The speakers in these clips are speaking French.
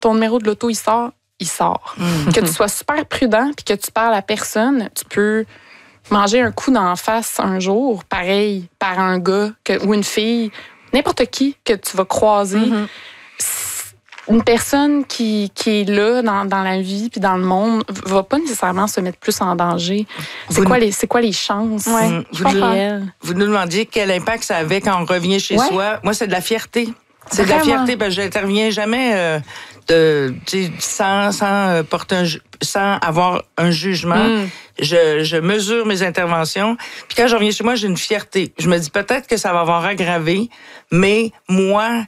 ton numéro de l'auto, il sort. Que tu sois super prudent puis que tu parles à personne, tu peux manger un coup d'en face un jour, pareil, par un gars ou une fille, n'importe qui que tu vas croiser. Une personne qui est là dans la vie puis dans le monde va pas nécessairement se mettre plus en danger. C'est quoi les chances? Ouais, vous nous demandiez quel impact ça avait quand on revient chez soi. Moi, c'est de la fierté. C'est de la fierté, parce que j'interviens jamais sans avoir un jugement. Je mesure mes interventions. Puis quand je reviens chez moi, j'ai une fierté. Je me dis peut-être que ça va avoir aggravé, mais moi,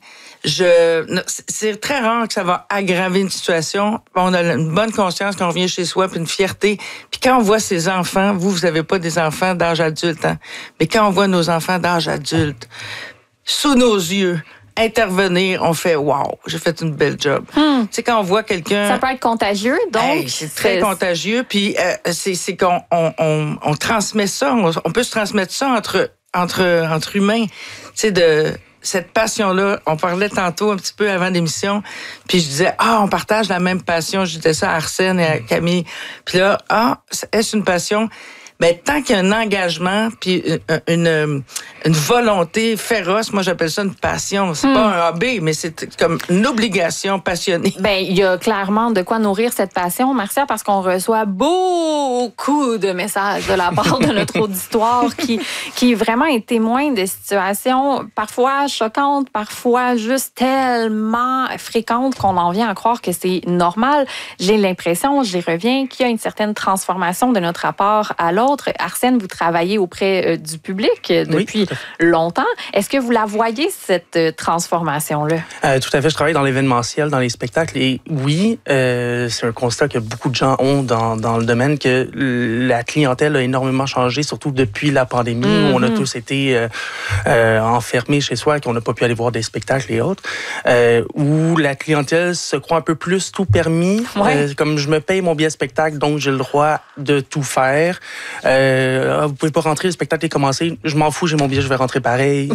c'est très rare que ça va aggraver une situation. On a une bonne conscience quand on revient chez soi, puis une fierté. Puis quand on voit ses enfants, vous avez pas des enfants d'âge adulte, hein? Mais quand on voit nos enfants d'âge adulte, sous nos yeux, intervenir, on fait « wow, j'ai fait une belle job ». Tu sais, quand on voit quelqu'un... Ça peut être contagieux, donc... c'est très contagieux, puis c'est qu'on on transmet ça, on peut se transmettre ça entre humains, tu sais, de... Cette passion-là, on parlait tantôt un petit peu avant l'émission, puis je disais, on partage la même passion. Je disais ça à Arsène et à Camille. Puis là, est-ce une passion? Mais tant qu'il y a un engagement puis une volonté féroce, moi j'appelle ça une passion. C'est pas un hobby, mais c'est comme une obligation passionnée. Ben, il y a clairement de quoi nourrir cette passion, Marcia, parce qu'on reçoit beaucoup de messages de la part de notre auditoire qui vraiment est témoin de situations parfois choquantes, parfois juste tellement fréquentes qu'on en vient à croire que c'est normal. J'ai l'impression, j'y reviens, qu'il y a une certaine transformation de notre rapport à l'autre. Arsène, vous travaillez auprès du public depuis longtemps. Est-ce que vous la voyez, cette transformation-là? Tout à fait. Je travaille dans l'événementiel, dans les spectacles. Et oui, c'est un constat que beaucoup de gens ont dans le domaine, que la clientèle a énormément changé, surtout depuis la pandémie, où on a tous été enfermés chez soi, qu'on n'a pas pu aller voir des spectacles et autres, où la clientèle se croit un peu plus tout permis. Comme je me paye mon billet de spectacle, donc j'ai le droit de tout faire. Vous pouvez pas rentrer, le spectacle est commencé, je m'en fous, j'ai mon billet, je vais rentrer pareil.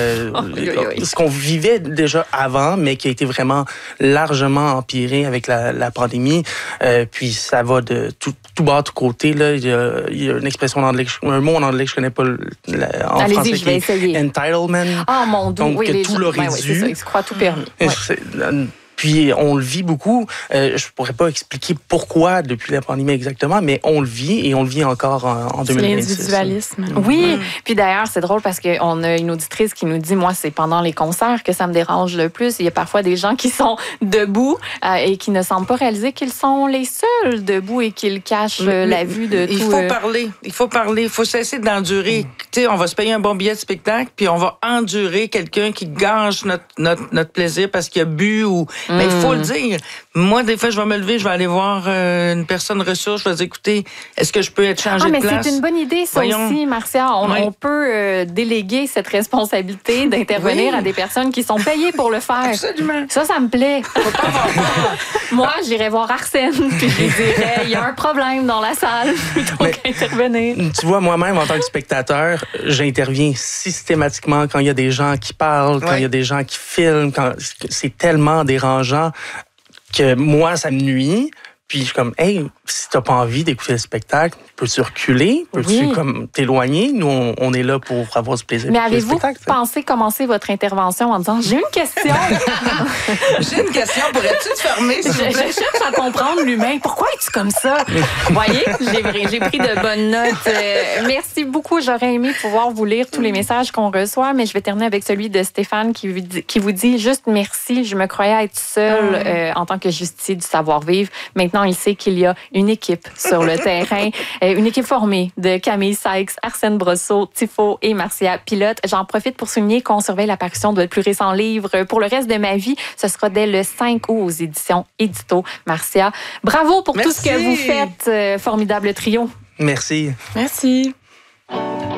Ce qu'on vivait déjà avant, mais qui a été vraiment largement empiré avec la pandémie. Puis ça va de tout bas, tout côté. Là. Il y a une expression en anglais, un mot en anglais que je connais pas en français, je vais essayer. Entitlement. Mon Dieu, donc que tout l'aurait dû. c'est ça, il se croit tout permis. Puis on le vit beaucoup. Je pourrais pas expliquer pourquoi depuis la pandémie exactement, mais on le vit et on le vit encore en 2026. C'est l'individualisme. Oui. Puis d'ailleurs, c'est drôle parce qu'on a une auditrice qui nous dit, moi, c'est pendant les concerts que ça me dérange le plus. Il y a parfois des gens qui sont debout et qui ne semblent pas réaliser qu'ils sont les seuls debout et qu'ils cachent la vue de tout. Il faut parler. Il faut cesser d'endurer. Tu sais, on va se payer un bon billet de spectacle, puis on va endurer quelqu'un qui gâche notre plaisir parce qu'il a bu ou... Mais il faut le dire. Moi, des fois, je vais me lever, je vais aller voir une personne ressource, je vais dire, écoutez, est-ce que je peux être changé de place? Mais c'est une bonne idée, ça aussi, Marcia. On peut déléguer cette responsabilité d'intervenir à des personnes qui sont payées pour le faire. Absolument. Ça me plaît. Moi, j'irais voir Arsène, puis je lui dirais, il y a un problème dans la salle, plutôt qu'intervenir. Tu vois, moi-même, en tant que spectateur, j'interviens systématiquement quand il y a des gens qui parlent, quand il y a des gens qui filment, quand c'est tellement dérangeant que moi, ça me nuit. Puis je suis comme, hey, si t'as pas envie d'écouter le spectacle, peux-tu reculer? Peux-tu comme t'éloigner? Nous, on est là pour avoir du plaisir. Mais avez-vous pensé commencer votre intervention en disant, j'ai une question? J'ai une question, pourrais-tu te fermer? Je cherche à comprendre l'humain. Pourquoi es-tu comme ça? Vous voyez, j'ai pris de bonnes notes. Merci beaucoup. J'aurais aimé pouvoir vous lire tous les messages qu'on reçoit, mais je vais terminer avec celui de Stéphane qui vous dit juste merci. Je me croyais être seule en tant que justicier du savoir-vivre. Maintenant, il sait qu'il y a une équipe sur le terrain, une équipe formée de Camille Sykes, Arsène Brosseau, Tifo et Marcia Pilote. J'en profite pour souligner qu'on surveille l'apparition de votre plus récent livre Pour le reste de ma vie. Ce sera dès le 5 août aux éditions Édito. Marcia, bravo pour tout ce que vous faites. Formidable trio. Merci. Merci.